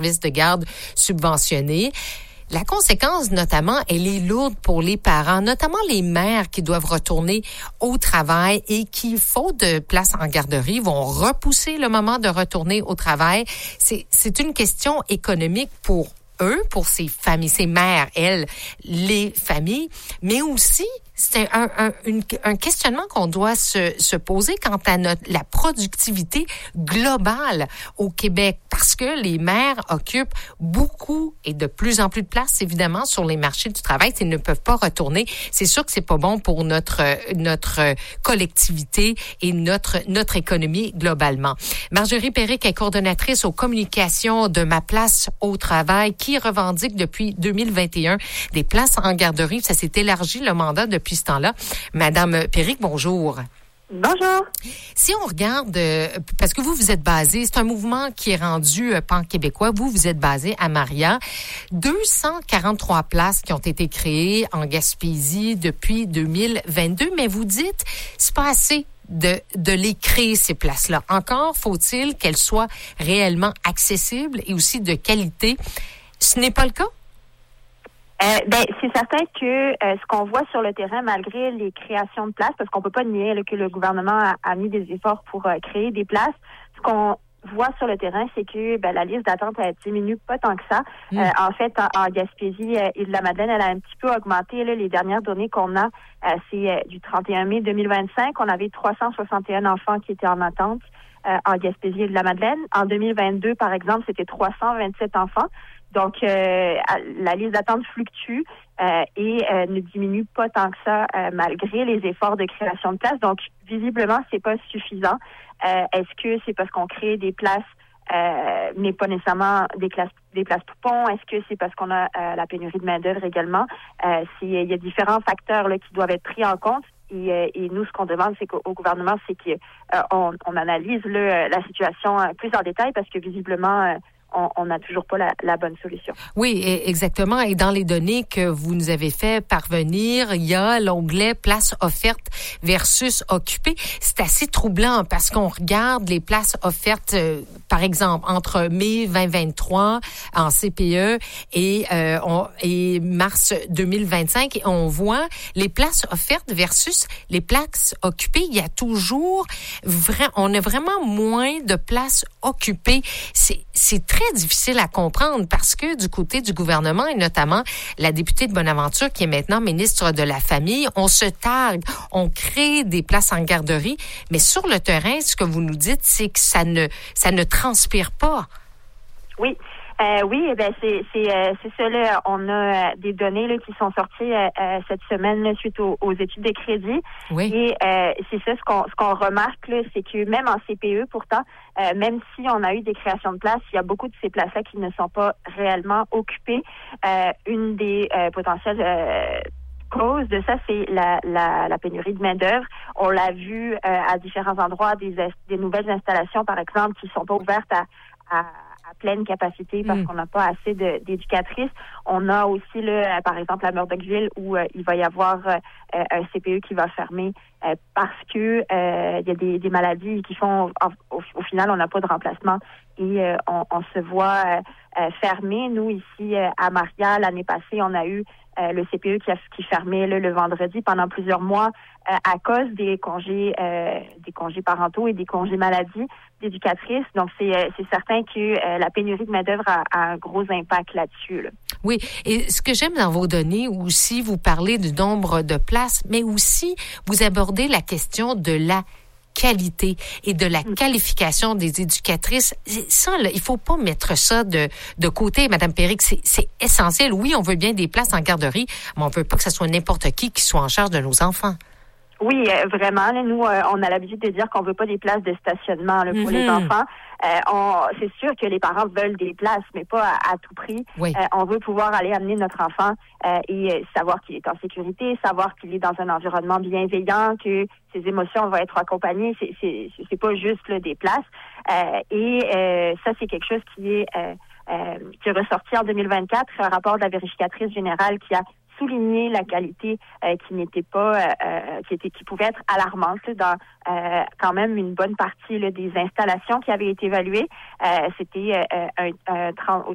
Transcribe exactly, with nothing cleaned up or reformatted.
services de garde subventionnés. La conséquence, notamment, elle est lourde pour les parents, notamment les mères qui doivent retourner au travail et qui, faute de place en garderie, vont repousser le moment de retourner au travail. C'est, c'est une question économique pour eux, pour ces familles, ces mères, elles, les familles, mais aussi c'est un, un, une, un questionnement qu'on doit se, se poser quant à notre, la productivité globale au Québec, parce que les mères occupent beaucoup et de plus en plus de place, évidemment, sur les marchés du travail. Ils ne peuvent pas retourner. C'est sûr que c'est pas bon pour notre, notre collectivité et notre, notre économie globalement. Marjorie Péric est coordonnatrice aux communications de Ma Place au Travail, qui revendique depuis deux mille vingt et un des places en garderie. Ça s'est élargi le mandat depuis ce temps-là. Madame Péric, bonjour. Bonjour. Si on regarde, euh, parce que vous, vous êtes basé, c'est un mouvement qui est rendu euh, pan-québécois. Vous, vous êtes basé à Maria. deux cent quarante-trois places qui ont été créées en Gaspésie depuis deux mille vingt-deux, mais vous dites, c'est pas assez de, de les créer, ces places-là. Encore faut-il qu'elles soient réellement accessibles et aussi de qualité. Ce n'est pas le cas? Euh, ben, c'est certain que euh, ce qu'on voit sur le terrain, malgré les créations de places, parce qu'on peut pas nier là, que le gouvernement a, a mis des efforts pour euh, créer des places, ce qu'on voit sur le terrain, c'est que ben, la liste d'attente elle diminue pas tant que ça. Mm. Euh, en fait, en, en Gaspésie, euh, Île-de-la-Madeleine, elle a un petit peu augmenté. Là, les dernières données qu'on a, euh, c'est euh, du trente et un mai deux mille vingt-cinq. On avait trois cent soixante et un enfants qui étaient en attente euh, en Gaspésie et Île-de-la-Madeleine. En deux mille vingt-deux, par exemple, c'était trois cent vingt-sept enfants. Donc, euh, la liste d'attente fluctue euh, et euh, ne diminue pas tant que ça euh, malgré les efforts de création de places. Donc, visiblement, c'est pas suffisant. Euh, est-ce que c'est parce qu'on crée des places, euh, mais pas nécessairement des classes, des places poupons? Est-ce que c'est parce qu'on a euh, la pénurie de main-d'œuvre également? Euh, c'est, il y a différents facteurs là, qui doivent être pris en compte. Et, euh, et nous, ce qu'on demande, c'est qu'au gouvernement, c'est qu'on euh, on analyse là, la situation euh, plus en détail, parce que visiblement, euh, on n'a toujours pas la, la bonne solution. Oui, exactement. Et dans les données que vous nous avez fait parvenir, il y a l'onglet places offertes versus occupées. C'est assez troublant parce qu'on regarde les places offertes, euh, par exemple, entre mai vingt vingt-trois en C P E et, euh, on, et mars deux mille vingt-cinq, et on voit les places offertes versus les places occupées. Il y a toujours, vra- on a vraiment moins de places occupées. C'est, c'est très difficile à comprendre parce que du côté du gouvernement et notamment la députée de Bonaventure qui est maintenant ministre de la Famille, on se targue, on crée des places en garderie, mais sur le terrain, ce que vous nous dites, c'est que ça ne ça ne transpire pas. Oui. Euh, oui, eh ben c'est c'est euh, c'est ça là. On a euh, des données là qui sont sorties euh, euh, cette semaine là, suite aux, aux études de crédit. Oui. Et euh, c'est ça ce qu'on ce qu'on remarque là, c'est que même en C P E, pourtant, euh, même si on a eu des créations de places, il y a beaucoup de ces places-là qui ne sont pas réellement occupées. Euh, une des euh, potentielles euh, cause de ça, c'est la, la, la pénurie de main-d'œuvre. On l'a vu euh, à différents endroits, des, des nouvelles installations, par exemple, qui sont pas ouvertes à, à à pleine capacité parce mmh. qu'on n'a pas assez de, d'éducatrices. On a aussi, là, par exemple, à Murdochville où euh, il va y avoir euh, un C P E qui va fermer euh, parce que euh, il y a des, des maladies qui font, au, au final, on n'a pas de remplacement et euh, on, on se voit euh, euh, fermer. Nous, ici, euh, à Maria, l'année passée, on a eu euh, le C P E qui, a, qui fermait là, le vendredi pendant plusieurs mois euh, à cause des congés euh, des congés parentaux et des congés maladie d'éducatrices. Donc, c'est, euh, c'est certain que euh, la pénurie de main-d'œuvre a, a un gros impact là-dessus. Là. Oui, et ce que j'aime dans vos données aussi, vous parlez du nombre de places, mais aussi vous abordez la question de la qualité et de la qualification des éducatrices. Ça, là, il faut pas mettre ça de, de côté, Madame Péric. C'est, c'est essentiel. Oui, on veut bien des places en garderie, mais on veut pas que ce soit n'importe qui qui soit en charge de nos enfants. Oui, euh, vraiment. Là, nous, euh, on a l'habitude de dire qu'on veut pas des places de stationnement là, pour mm-hmm. les enfants. Euh, on, c'est sûr que les parents veulent des places, mais pas à, à tout prix. Oui. Euh, on veut pouvoir aller amener notre enfant euh, et euh, savoir qu'il est en sécurité, savoir qu'il est dans un environnement bienveillant, que ses émotions vont être accompagnées. C'est, c'est, c'est pas juste là, des places. Euh, et euh, ça, c'est quelque chose qui est euh, euh, qui est ressorti en deux mille vingt-quatre, un rapport de la vérificatrice générale qui a souligner la qualité euh, qui n'était pas, euh, qui était, qui pouvait être alarmante là, dans euh, quand même une bonne partie là, des installations qui avaient été évaluées. Euh, c'était euh, un, un trente,